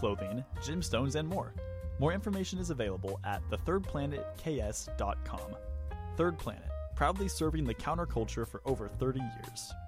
clothing, gemstones, and more. More information is available at thethirdplanetks.com. Third Planet, proudly serving the counterculture for over 30 years.